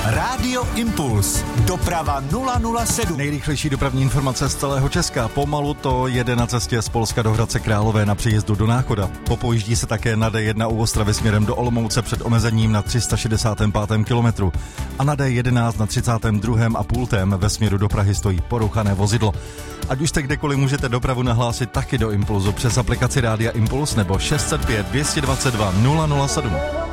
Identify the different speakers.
Speaker 1: Rádio Impuls. Doprava 007.
Speaker 2: Nejrychlejší dopravní informace z celého Česka. Pomalu to jede na cestě z Polska do Hradce Králové na příjezdu do Náchoda. Popojíždí se také na D1 u Ostravy směrem do Olomouce před omezením na 365. kilometru. A na D11 na 32. a pultem ve směru do Prahy stojí porouchané vozidlo. Ať už jste kdekoliv, můžete dopravu nahlásit taky do Impulzu přes aplikaci Rádia Impuls nebo 605 222 007.